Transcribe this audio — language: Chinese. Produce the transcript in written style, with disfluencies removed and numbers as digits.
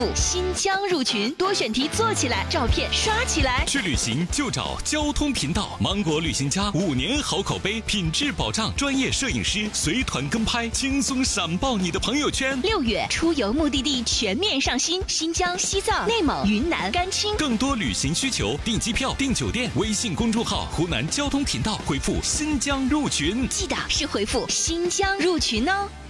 新疆入群，多选题做起来，照片刷起来。 去旅行就找交通频道，芒果旅行家5年好口碑，品质保障，专业摄影师随团跟拍，轻松闪爆你的朋友圈。 6月出游目的地全面上新，新疆、西藏、内蒙、云南、甘青。 更多旅行需求，订机票、订酒店，微信公众号湖南交通频道回复新疆入群， 记得是回复新疆入群哦。